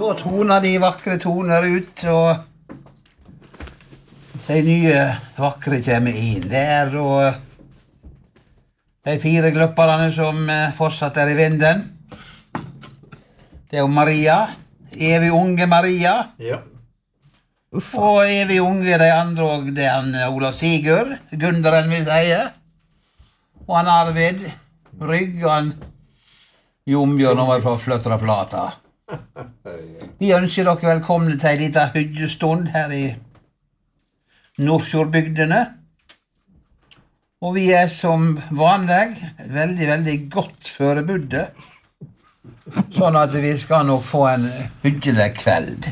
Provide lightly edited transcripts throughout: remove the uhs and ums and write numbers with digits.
Då tonar de vackre toner ut, och de nye vackre kommer in. Det då de 4 gløpparene som fortsatt i vinden. Det jo Maria, evig unge Maria. Ja. Og evig unge de andre, og det han Ola Sigurd, Gunderen vil si. Og han Arvid, Rygg, og han Jombjørn over fra Fløttra Plata. Vi ønsker dere velkomne til en liten hyggestund her i Nordfjordbygdene. Og vi som vanlig veldig, veldig godt forebudde. Sånn at vi skal nok få en hyggelig kveld.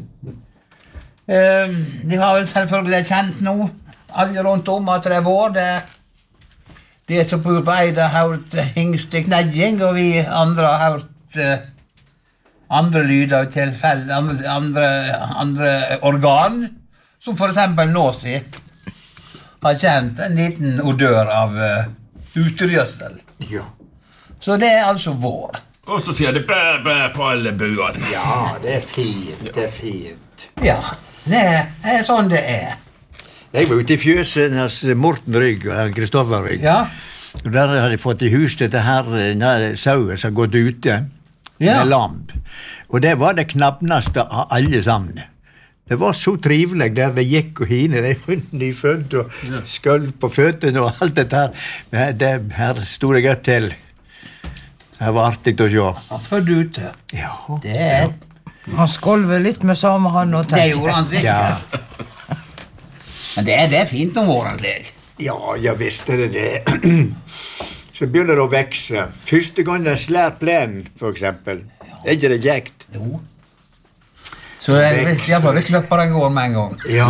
De har vel selvfølgelig kjent nå, alle rundt om, at det vår. Det som bor på Eide har hørt hingste knedjing, og vi andre har hørt andre lyder til andre organ, som for eksempel Nåsi har kjent en liten odør av utergjødsel. Ja. Så det altså vår. Og så sier det bæ på alle buene. Ja, det fint, det fint. Ja, det sånn det Jeg var ute i fjøsen hos Morten Rygg og Kristoffer Rygg. Ja. Og der hadde jeg fått i hus dette her sauer som gått ute med lamp. Og det var det knappneste av alle sammen. Det var så trivelig der det gikk og hine, de var nyfødt og skølv på føttene og alt dette her. Men det her stod jeg godt til. Det var artig å se. Han født ute. Ja. Det Han skolver litt med samme han og det gjorde han sikkert. Ja. Men det fint om våren, slik. Ja, jeg visste det. Så begynner det å vekse. Første gang den slær plenen, for eksempel. Er ikke det kjekt? Jo. Så jeg vet i hvert fall, vi kløpper den går med en gang. Ja.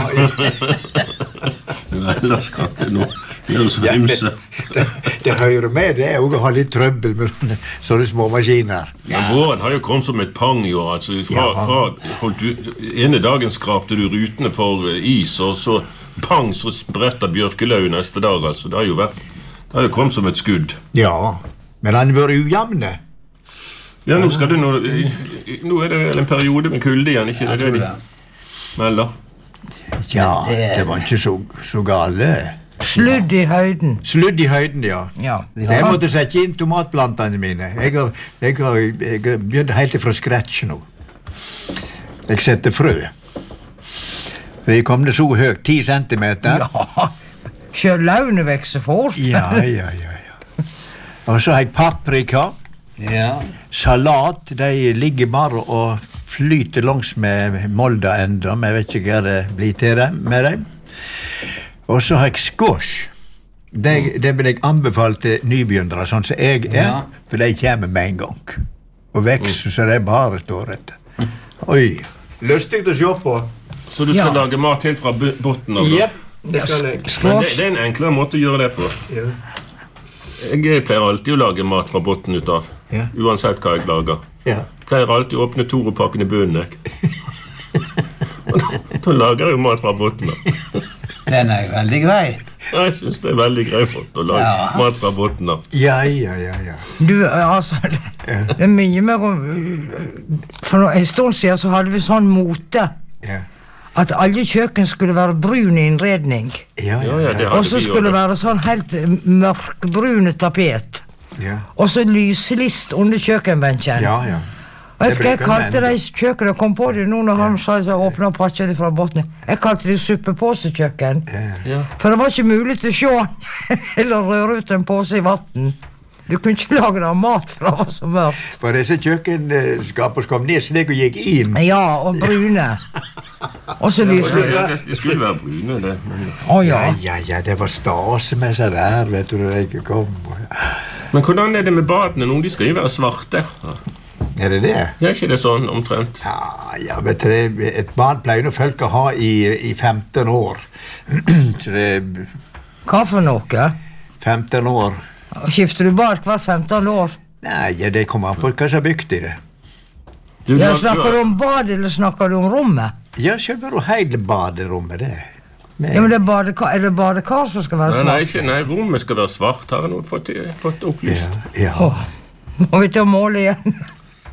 Ellers kan det nå gjøre så ymse. Det hører med det å ha litt trøbbel med sånne små maskiner. Men våren har jo kommet som et pang i år. Altså, ene dagen skrapte du rutene for is, og så pang, så spretter bjørkelau neste dag. Altså. Det har jo kommet som et skudd. Ja, men han var ujamne. Ja, nå er det vel en periode med kulde igjen, ikke det de melder? Ja, det var ikke så gale. Sludd i høyden. Sludd i høyden, ja. Ja. Jeg måtte sette inn tomatplantene mine. Jeg har begynt helt fra scratch nå. Jeg setter frø. For jeg kom det så høyt, 10 centimeter. Ja, selv laune vekser fort. Ja. Og så har jeg paprika. Ja. Salat, de ligger bare og flyter langs med Molda enda, men jeg vet ikke hva det blir til dem, med dem. Og så har jeg squash. Det vil jeg anbefale til nybegynnere, sånn som jeg for de kommer med en gang. Og vekster, så de bare står etter. Oi, lystig å se på. Så du skal lage mat helt fra botten av det? Jep, det skal jeg. Men det en enklere måte å gjøre det på. Ja. Jeg pleier alltid å lage mat fra botten ut av, uansett hva jeg lager. Ja. Jeg pleier alltid å åpne Toro-pakken i bunnen, da lager jeg jo mat fra botten av. Den jo veldig grei. Jeg synes det veldig grei å lage mat fra botten av. Ja. Du, altså, det mye mer for en stund siden så hadde vi sånn mote. Ja. At alle kjøkken skulle være brun i innredning. Ja. Og så skulle det være sånn helt mørkbrune tapet. Ja. Og så lyselist under kjøkkenbenken. Ja. Vet du hva jeg kalte det kjøkken? Jeg kom på det nå når han sa jeg åpnet pakken fra båten. Jeg kalte det suppepåsekjøkken. Ja. For det var ikke mulig til å se eller røre ut en påse i vatten. Du kunne ikke lage noe mat for det var så mørkt. For disse kjøkkenskapene kom ned slik og gikk inn. Ja, og brune. Og så lyselist. Det skulle være brune, det. Ja, det var stas med seg der, vet du, når jeg kom. Men hvordan er det med badene nå? De skal jo være svarte. Er det det? Ja, ikke det sånn omtrent? Ja, vet du, et bad pleier noe folk å ha i 15 år. Så det... Hva for noe? 15 år. Skifter du bad hver 15 år? Nei, det kommer an på hva som har bygd i det. Snakker du om bad, eller snakker du om rommet? Ja, selv var det hele baderommet, det. Ja, men er det badekar som skal være svart? Nei, rommet skal være svart. Har jeg nå fått opplyst. Ja. Må vi til å måle igjen?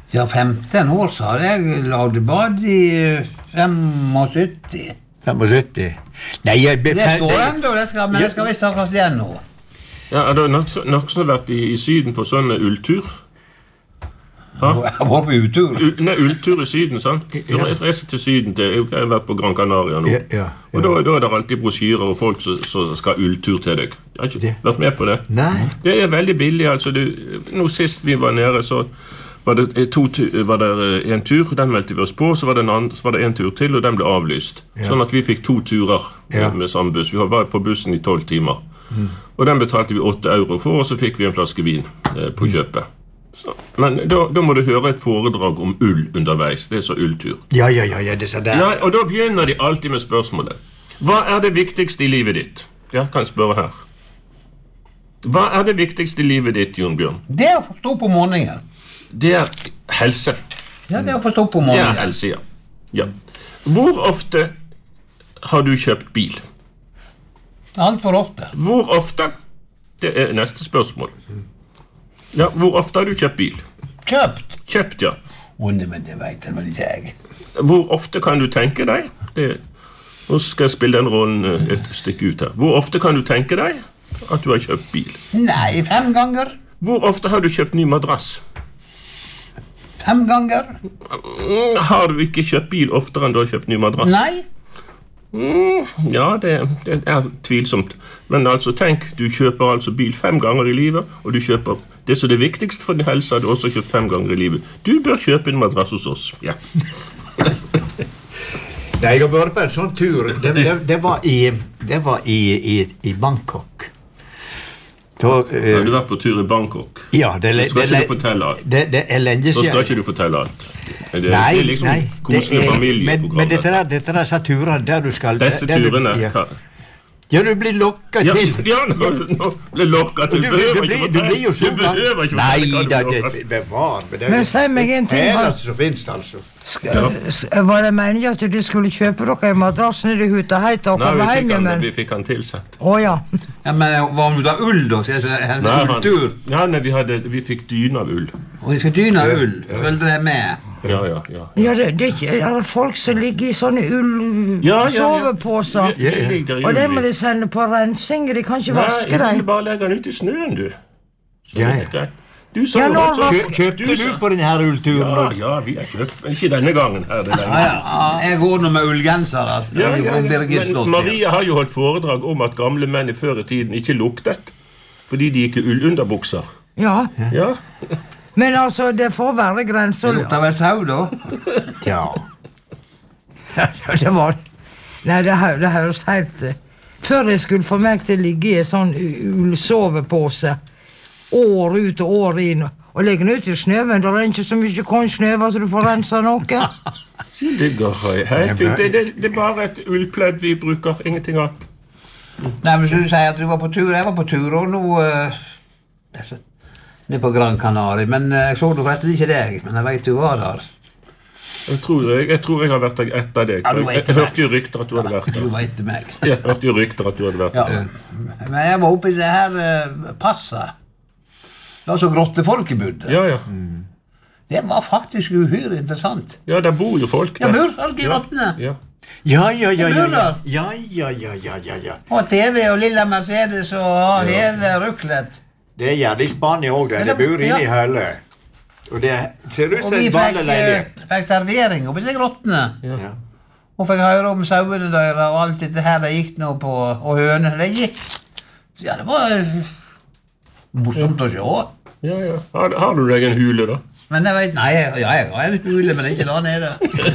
Ja, 15 år så hadde jeg lagd bad i 75. 75? Nei, Det står enda, men det skal vi snakkes igjen nå. Ja, har du nokså vært i Syden på sånn ulltur? Jeg var på utur. Nei, ulltur i Syden, sant? Du reiser til Syden, jeg har vært på Gran Canaria nå. Og da er det alltid brosjyrer og folk som skal ulltur til deg. Jeg har ikke vært med på det. Nei. Det er veldig billig, altså. Nå sist vi var nede, så var det en tur, den meldte vi oss på, så var det en tur til, og den ble avlyst. Sånn at vi fikk 2 turer med samme buss. Vi var på bussen i 12 timer. Og den betalte vi 8 euro for, og så fikk vi en flaske vin på kjøpet. Så, men da må du høre et foredrag om ull underveis. Det er så ulltur. Ja, det er så der. Ja, og da begynner de alltid med spørsmålet. Hva er det viktigste i livet ditt? Ja, kan jeg spørre her. Hva er det viktigste i livet ditt, Jon Bjørn? Det er å få stå på morgenen. Det er helse. Ja, det er å få stå på Det morgenen. er helse, ja. Hvor ofte har du kjøpt bil? Alt for ofte. Hvor ofte? Det er neste spørsmål. Ja, hvor ofte har du kjøpt bil? Kjøpt. Kjøpt, ja. Men det vet jeg vel ikke jeg. Hvor ofte kan du tenke deg? Nå skal jeg spille den rollen et stykke ut her. Hvor ofte kan du tenke deg at du har kjøpt bil? Nei, 5 ganger. Hvor ofte har du kjøpt ny madrass? 5 ganger. Har du ikke kjøpt bil oftere enn du har kjøpt ny madrass? Nei. Ja, det er tvilsomt. Men altså, tenk, du kjøper altså bil 5 ganger i livet, og du kjøper det som er det viktigste for din helse, har du også kjøpt 5 ganger i livet. Du bør kjøpe en madrass hos oss, ja. Nei, jeg har vært på en sånn tur. Det var i Bangkok. Har du vært på tur i Bangkok? Ja, skal ikke du fortelle alt. Det er lenge siden. Da skal ikke du fortelle alt. Det Nei, er liksom koselig familieprogram. Men dette er disse turene der du skal... Disse turene... Ja, du blir lokket til. Ja, nå blir lokket til. Du blir jo så... Du behøver ikke Nei, det bevar. Men si meg en ting. Det som finnes, altså. Var det meningen at du skulle kjøpe dere en madrass nede i huta heit og komme hjem igjen? Nei, vi fikk han tilsett. Åja. Ja, men hva om du da ull da? Så en ulltur. Ja, nei, vi fikk dyne av ull. Og vi fikk dyne av ull. Følte jeg med. Ja. Ja, det er folk som ligger i sånne soveposer. Og det må de sende på rensing, de kan ikke vaske dem. Nei, du bare legger den ut i snøen, du. Ja. Du sa jo Kjøpte du på denne her ullturen? Ja, vi har kjøpt, men ikke denne gangen her. Jeg går nå med ullgenser. Maria har jo holdt foredrag om at gamle menn i før i tiden ikke luktet, fordi de gikk i ullunderbukser. Ja. Ja. Men altså, det får være grenser. Det lukter vel sau da? Ja. Det var... Nei, det høres helt... Før jeg skulle få meg til å ligge i en sånn ullsovepose, år ut og år inn, og legge den ut i snøven, da er det ikke så mye kornsnøver så du får rense noe. Det går helt fint. Det er bare et ullpledd vi bruker, ingenting annet. Nei, men så du sier at du var på tur. Jeg var på tur, og nå... Det er på Gran Canaria, men jeg så det forresten ikke deg, men jeg vet du var der. Jeg tror jeg har vært der etter deg. Jeg hørte jo rykter at du hadde vært der. Du vet meg. Jeg hørte jo rykter at du hadde vært der. Men jeg var oppe i det her passet. Det var så grottefolket bodde. Ja. Det var faktisk uhyre interessant. Ja, der bor jo folk der. Ja, bor folk i grottene. Ja. Ja. Og TV og lille Mercedes og hele ruklet. Det gjør det i Spania også, det bor inne i hølet. Og det ser ut som en vanlig leilighet. Og vi fikk servering oppe i seg grottene. Ja. Og fikk høre om sauene der og alt dette her det gikk nå på, og hønene det gikk. Så ja, det var morsomt å se. Ja. Har du deg en hule da? Men jeg vet, nei, jeg har en hule, men ikke der nede.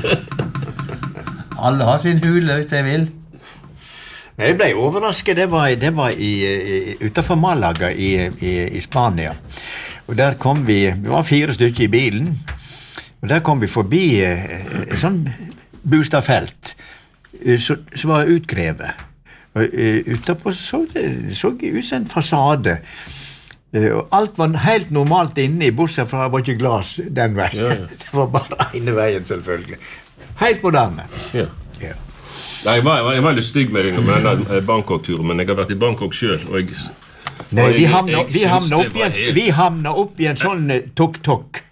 Alle har sin hule hvis de vil. Jeg ble overrasket, det var utenfor Malaga i Spania. Og der kom vi var 4 stykker i bilen, og der kom vi forbi et sånn bostadfelt som var utkrevet. Og utenpå så ut som en fasade. Og alt var helt normalt inne i bussen, for det var ikke glas den veien. Det var bare ene veien, selvfølgelig. Helt moderne. Ja. Nei, jeg var litt stygg med denne Bangkok-turen, men jeg har vært i Bangkok selv, og Nei, vi havna opp i en sånn tok-tok.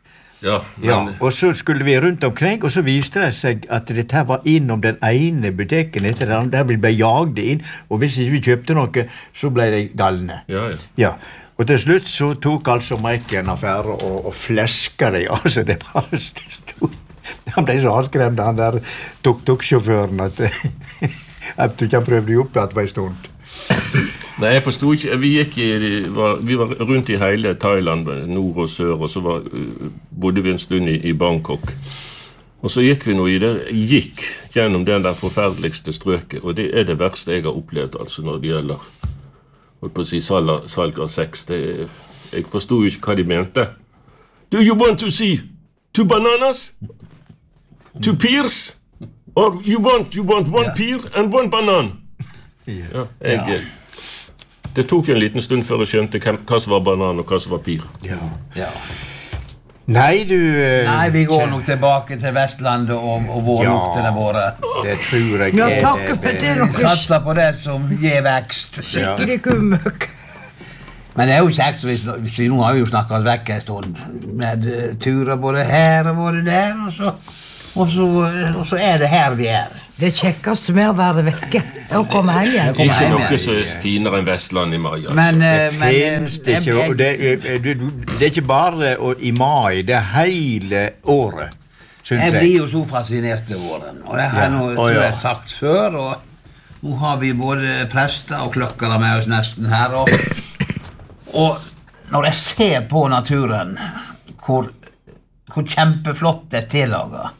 Ja, Ja, men og så skulle vi rundt omkring, og så viste det seg at dette her var innom den ene butikken etter den andre, der vi ble jagde inn, og hvis ikke vi kjøpte noe, så ble de galne. ja. Ja, og til slutt så tok altså Mike en affære og fleska det, altså det bare stod. Han ble så avskremt, han der tuk-tuk-sjåføren, at du ikke prøvde jo opp at det var en stund. Nei, jeg forstod ikke. Vi var rundt i hele Thailand, nord og sør, og så bodde vi en stund i Bangkok. Og så gikk vi gikk gjennom den der forferdeligste strøket, og det det verste jeg har opplevd, altså når det gjelder, holdt på å si, salg av sex. Jeg forstod ikke hva de mente. Do you want to see 2 bananas? 2 pears? Or you want 1 pear and 1 banan? Ja, det tok jo en liten stund før jeg skjønte hva som var banan og hva som var pir. Ja. Nei, Nei, vi går nok tilbake til Vestlandet og vårluktene våre. Det tror jeg Ja, takk, det Vi satser på det som gir vekst. skikkelig kummøk. Men det jo kjekt, hvis vi nå har jo snakket oss vekk en stund med turer både her og både der, og så det her vi Det kjekkeste med å være vekke å komme hjem igjen. Kommer Ikke hjem noe igjen. som finere enn Vestland i mai. Altså. Men, finnes det ikke, og det ikke bare i mai, det hele året, synes Jeg jeg. blir jo så fascinert av våren, og det har jeg tror jeg sagt før, og nå har vi både prester og klokkere med oss nesten her, og når jeg ser på naturen, hvor kjempeflott det tillaget,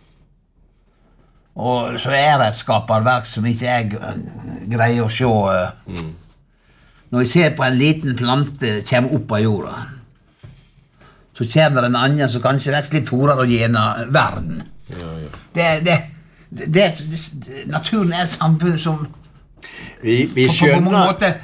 og så det et skaperverk som ikke jeg greier å se. Når jeg ser på en liten plante kommer opp av jorda, så kommer det en annen som kanskje vekst litt forere og gjener verden. Naturen et samfunn som Vi på mange skjønner. måter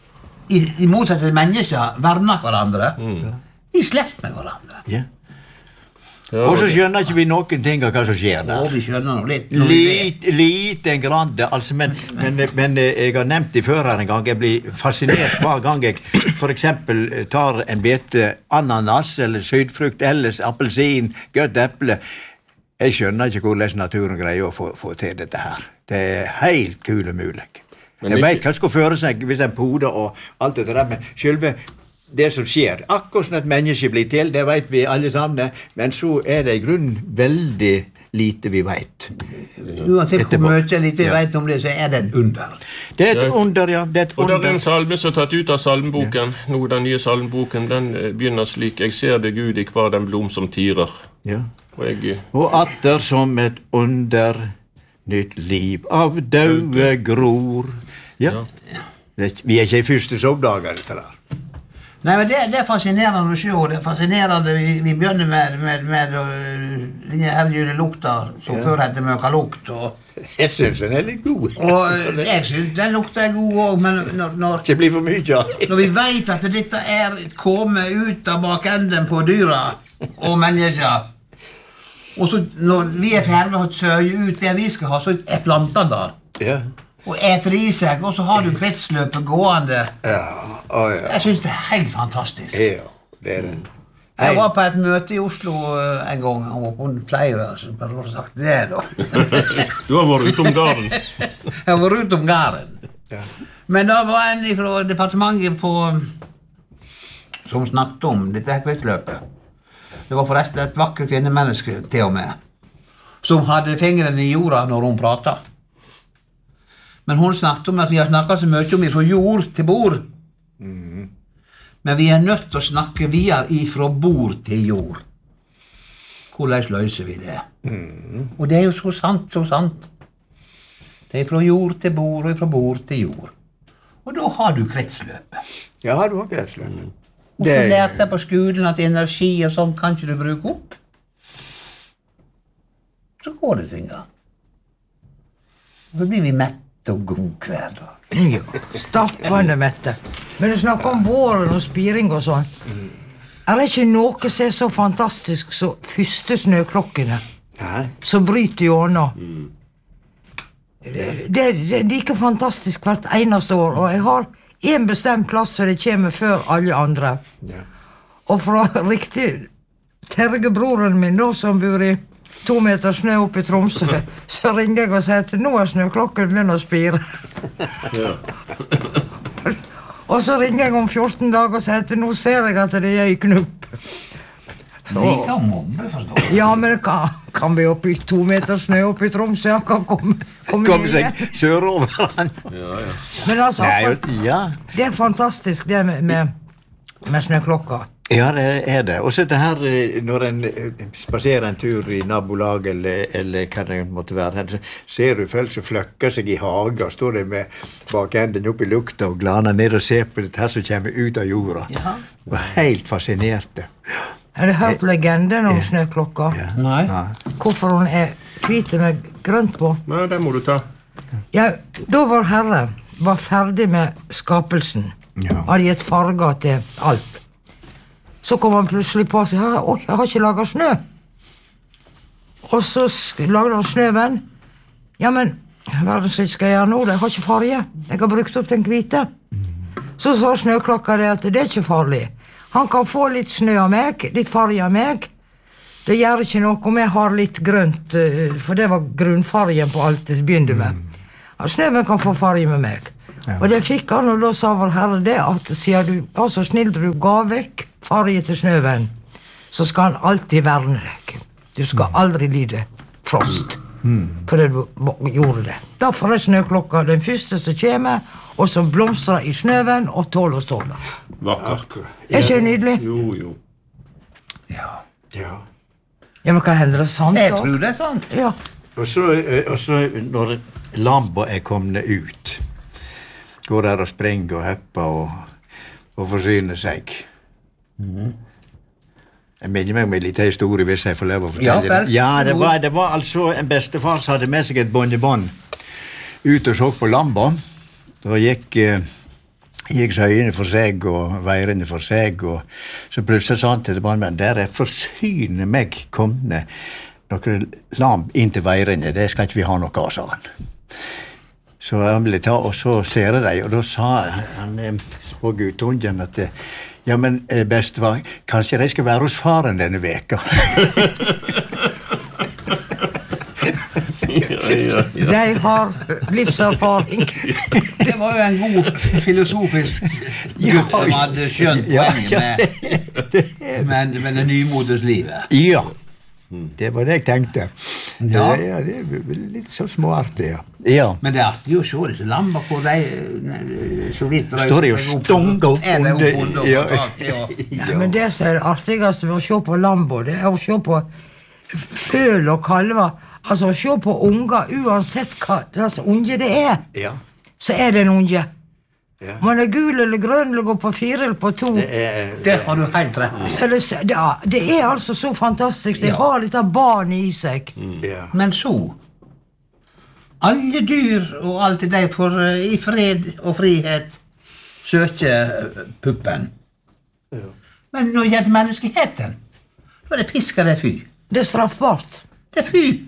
i motsetning til mennesker verner hverandre. Vi slett med hverandre. Ja. Og så skjønner ikke vi noen ting av hva som skjer der. Og vi skjønner noe litt. når vi vet. Liten grad, altså, men jeg har nevnt det før her en gang, jeg blir fascinert hver gang jeg for eksempel tar en bete ananas, eller sydfrukt, eller appelsin, gøtt eple. Jeg skjønner ikke hvordan naturen greier å få til dette her. Det helt kul mulig. Jeg vet hva skal føre seg hvis en poder og alt det der, men selve det som skjer, akkurat som et menneske blir til, det vet vi alle sammen, men så det i grunnen veldig lite vi vet. Uansett hvor mye lite vi vet om det, så det et under. Det et under, ja. Det et Og under. det en salme som tatt ut av salmeboken. Nå, den nye salmeboken, den begynner slik. Jeg ser det Gud i hver den blom som tirer. Ja. Og Og atter som et under nytt liv av døde gror. Ja. Vi ikke i første sovdager dette der. Nei, men det fascinerende å se, det fascinerende, vi begynner med denne herrjule lukta, som før hette møkalukt, og Jeg synes den litt god. jeg synes den lukta god også, men når Ikke bli for mye av det. når vi vet at dette kommet ut av bakenden på dyra og mennesker, og så når vi ferdig med å sørge ut det vi skal ha, så plantene der, Ja. og eter i seg, og så har du kretsløpet gående. Ja. Jeg synes det helt fantastisk. Ja, det det. Jeg var på et møte i Oslo en gang, og var på flere som bare har sagt det da. du har vært ute om garden. Jeg var rundt om gården. Ja. Men da var en fra departementet som snakket om dette her kretsløpet. Det var forresten et vakkert kvinnemenneske til og med, som hadde fingrene i jorda når hun pratet. Men hun snakket om at vi har snakket så mye om fra jord til bord. Men vi nødt til å snakke videre fra bord til jord. Hvordan løser vi det? Og det jo så sant, så sant. Det fra jord til bord, og fra bord til jord. Og da har du kretsløpet. Ja, har du akkurat slett. Og så lærte jeg på skolen at energi og sånn kan ikke du bruke opp. Så går det sin gang. Og så blir vi mette og god hver dag. Ja, stappende mette. Men du snakker om våren og spiring og sånn. Det ikke noe som så fantastisk som første snøklokkene, Nei. som bryter gjennom. Det like fantastisk hvert eneste år, og jeg har en bestemt plass hvor det kommer før alle andre. Ja. Og fra riktig Terge, broren min, da, som bor i 2 meter snø oppe i Tromsø, så ringer jeg og sier at nå snøklokken begynner å spire. Ja. Og så ringer jeg om 14 dager og sier at nå ser jeg at det er i knupp. Vi kan mobbe, forstår du. Ja, men det kan vi opp i 2 meter snø oppe i Tromsø, jeg kan komme Kom seg sørover han. Ja. Men altså, Ja. det er fantastisk det med snøklokka. Ja, det er det. Og så det her, når en spaserer en tur i nabolag, eller hva det måtte være, så ser du folk som fløkker seg i hagen, og står der med bakenden opp i lukta og glaner ned og ser på det her som kommer ut av jorda. Ja. Og helt fascinerte. Har du hørt legenden om snøklokka? Ja. Nei. Hvorfor hun er hvit med grønt på? Nei, det må du ta. Ja, da vår Herre var ferdig med skapelsen, Ja. hadde gitt farger til alt. Så kom han plutselig på at jeg har ikke laget snø. Og så lagde han snøven. Ja, men hva er det skal jeg gjøre nå? Jeg har ikke farge. Jeg har brukt opp den hvite. Så sa snøklokka det at det er ikke farlig. Han kan få litt snø av meg, litt farge av meg. Det gjør ikke noe om jeg har litt grønt, for det var grunnfargen på alt det begynte med. Snøven kan få farge med meg. Ja. Og det fikk han, og da sa vår Herre det, at siden du var så snill du ga vekk farge til snøven, så skal han alltid verne deg. Du skal aldri lide frost, fordi du gjorde det. Derfor er snøklokka den første som kommer, og som blomstrer i snøven og tåler å stå der. Vakkert. Er ikke det nydelig? Jo. Ja. Ja. Ja, men hva hender det sant? Jeg da? tror det er sant. Ja. Og så når lamba er kommet ut, går der og springer og hepper og forsyner seg. Jeg minner meg om en liten historie hvis jeg får lov å fortelle Ja, vel. Ja, det var altså en bestefar som hadde med seg et båndebånd ut og så på lamba. Da gikk søyene for seg og veirene for seg, og så plutselig sa han til båndmannen, der er forsyne meg komne noen lamb inn til veirene, det skal ikke vi ha noe av, sa han. Så han ville ta, og så ser jeg deg, og da sa han på guttungen at ja, men bestefar, kanskje de skal være hos faren denne veka. Ja. De har livserfaring. Det var jo en god filosofisk gutt som hadde skjønt poenget med det nymodes livet. Ja, det var det jeg tenkte. Ja. Det er litt så småartig, ja. Men det er artig å se disse lamper hvor de så vidt Står de og stonger opp under. Ja. Ja. Men det som er det artigste med å se på lambo, det er å se på føl og kalver. Altså å se på unger, uansett hva slags unge det er, Ja. så er det en unge. Ja. Man er gul eller grønn, eller går på 4 eller på 2. Det har du helt rett i. Det er altså så fantastisk. Det har litt av barnet i seg. Ja. Men så, alle dyr og alt det der får i fred og frihet søke puppen. Men når det gjelder menneskeheten, så er det piska det fy. Det er straffbart. Det er fy.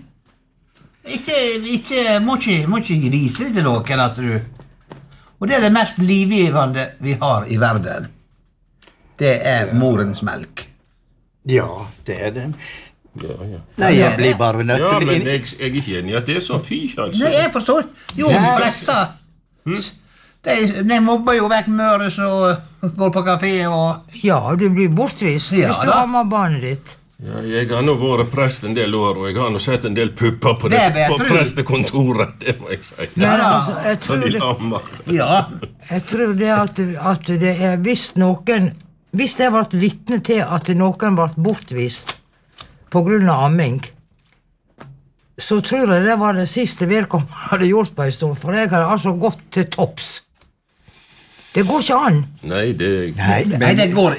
Må ikke vise det til noen at du... Og det er det mest livgivende vi har i verden. Det er morens melk. Ja, det er det. Ja. Nei, jeg blir bare nødt Ja, til men jeg er ikke enig i at det er så fy, altså. Nei, jeg forstår. Jo, prester. De mobber jo vekk møre som går på kafé og... Ja, du blir bortvist Ja, hvis du da. ammer barnet ditt. Ja, jeg har nå vært prest en del år, og jeg har nå sett en del pupper på, Det vet på du. prestekontoret, det må jeg si. Men da. altså, jeg Så tror de det, lammer. Ja, jeg tror det at det er hvis jeg ble vitne til at noen ble bortvist på grunn av amming, så tror jeg det var det siste vedkommende hadde gjort på en stund, for jeg hadde altså gått til topps. Det går ikke an. Nei, det... Nei, nei, det men går...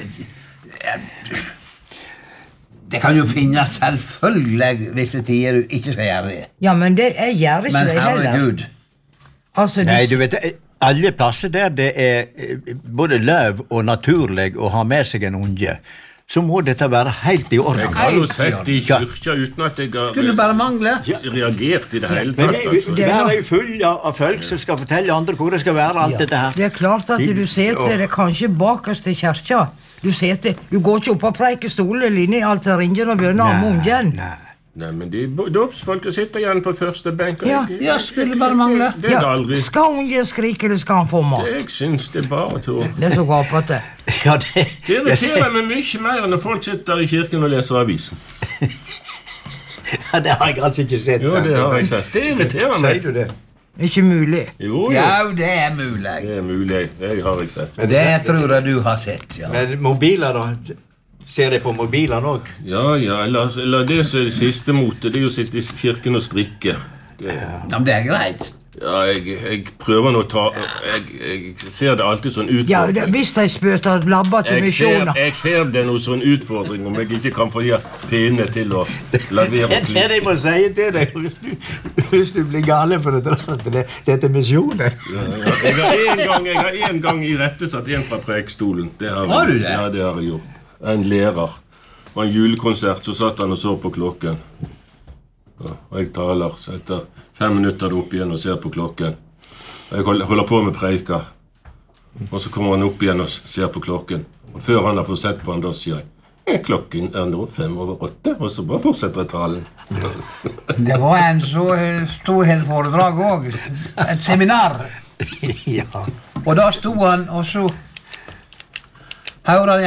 Det kan jo finnes selvfølgelig visse tider du ikke skal gjøre det. Ja, men jeg gjør ikke Men det heller. herregud, Altså, Nei, du vet, alle plasser der det er både løv og naturlig å ha med seg en unge, så må dette være helt i Jeg orden. har jo sett det i kyrkja uten at jeg skulle har bare mangle. reagert i det hele Men tatt. Altså. det er jo full av folk som skal fortelle andre hvor det skal være alt dette her. det er klart at du ser til det kanskje bakerst i kjerka, Du går ikke opp på preikestolen inne i alterringen og begynner om ungen. Nei, men de dåpsfolk sitter igjen på første benk. Ja, skulle bare mangle. Det er aldri. Skal ungen skrike, eller skal han få mat? Jeg synes det bare, Tor. Det er så gapete. Ja, Det irriterer meg mye mer enn når folk sitter i kirken og leser avisen. Ja, det har jeg altså ikke sett. Jo, det har jeg sett. Det irriterer meg. Sier du det? Ikke mulig. Jo. Ja, det er mulig. Det er mulig. Det har jeg sett. Det tror jeg du har sett, ja. Men mobiler da? Ser jeg på mobilene også? Ja, eller det som er det siste motet, det er jo å sitte i kirken og strikke. Ja, men det er greit. Ja, jeg prøver nå å ta... Jeg ser det alltid sånn utfordring. Ja, hvis de spøter labber til misjoner. Jeg ser det noe sånn utfordring om jeg ikke kan få de pinnene til å lavere og Det er det jeg må si til deg. Hvis du blir gale for å dra til dette misjonen. Jeg har en gang irettesatt en fra prekestolen. Har du det? Ja, det har jeg gjort. En lærer. Det var en julekonsert, så satt han og så på klokken. Ja, og jeg taler, så etter 5 minutter opp igjen og ser på klokken. Jeg holder på med preika. Og så kommer han opp igjen og ser på klokken. Og før han har fått sett på han, da sier jeg klokken er nå 7:05, og så bare fortsetter jeg talen. Det var en så storhetsforedrag også. Et seminar. Ja. Og da sto han, og så hører han